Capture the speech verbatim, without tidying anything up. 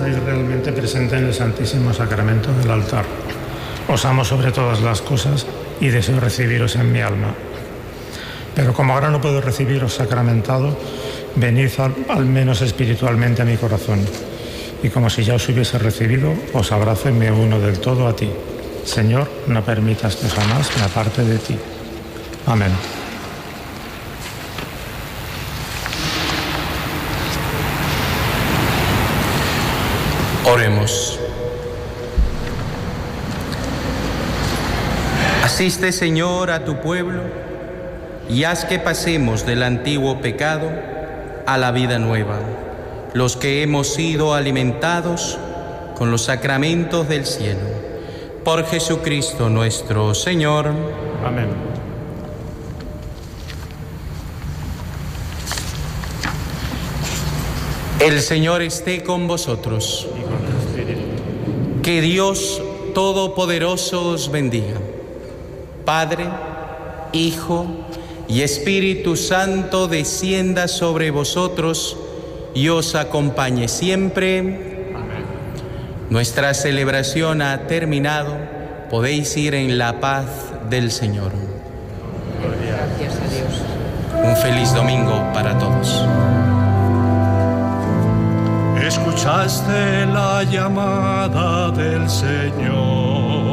estáis realmente presente en el Santísimo Sacramento del altar. Os amo sobre todas las cosas y deseo recibiros en mi alma. Pero como ahora no puedo recibiros sacramentado, venid al, al menos espiritualmente a mi corazón. Y como si ya os hubiese recibido, os abrazo y me uno del todo a ti. Señor, no permitas que jamás me aparte de ti. Amén. Oremos. Asiste, Señor, a tu pueblo y haz que pasemos del antiguo pecado a la vida nueva, los que hemos sido alimentados con los sacramentos del cielo. Por Jesucristo nuestro Señor. Amén. El Señor esté con vosotros. Y con tu espíritu. Que Dios Todopoderoso os bendiga. Padre, Hijo y Espíritu Santo descienda sobre vosotros y os acompañe siempre. Amén. Nuestra celebración ha terminado. Podéis ir en la paz del Señor. Gracias a Dios. Un feliz domingo para todos. Escuchaste la llamada del Señor.